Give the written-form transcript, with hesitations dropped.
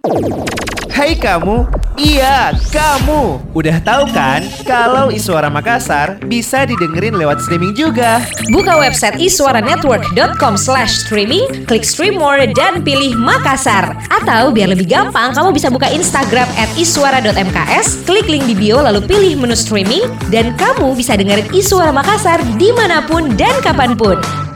Hai kamu, iya kamu. Udah tahu kan kalau Iswara Makassar bisa didengerin lewat streaming juga. Buka website iswaranetwork.com/streaming, klik stream more dan pilih Makassar. Atau biar lebih gampang, kamu bisa buka Instagram @iswara.mks, klik link di bio lalu pilih menu streaming dan kamu bisa dengerin Iswara Makassar dimanapun dan kapanpun.